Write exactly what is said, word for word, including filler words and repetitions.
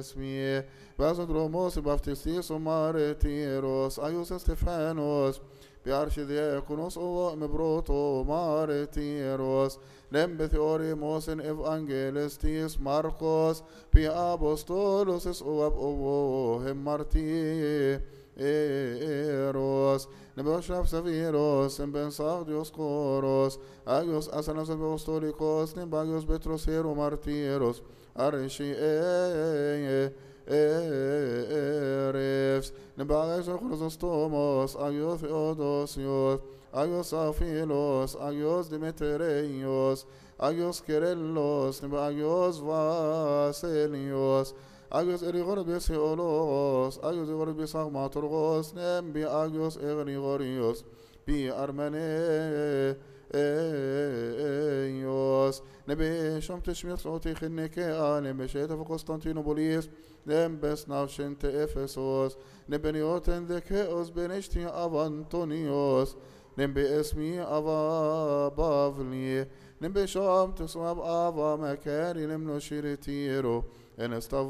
اسمي بازودروموس بافتيسيس ومارتيروس ايوس استفانوس بيارش دياكونوس او مبروتو مارتيروس لمبثيوريموس ان ايفانجيلستيس ماركوس بي ابوستولوس او اب او هم مارتي ايروس نبوشاف سافيروس نبن سارديوس كوروس ايوس اسانوس بوستوليكوس نبايوس بتروسيرو مارتيروس أرشي إيريفس نبغايس خريزوستوموس أيوس ثيودوسيوس أيوس أفيلوس أيوس ديمتريوس أيوس كيرلوس نبغايوس فاسيليوس أيوس إريغوربيس هيولوس أيوس إريغوربيس أغماتورغوس نبي أيوس إغريغوريوس بي أرمني ايوس نبي شم تشمير صوتي خنك آل مشيت في قسطنطينوبوليس نم بس نافشنت افسوس نبي نيوتن ذكيوس بنشتي افانطونيوس نم باسمي افا بافلي نم بشام تسواب افا مكاري نم نشيرتيرو ان